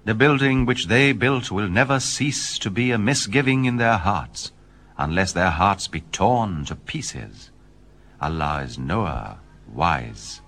The building which they built will never cease to be a misgiving in their hearts, unless their hearts be torn to pieces. Allah is knower, wise.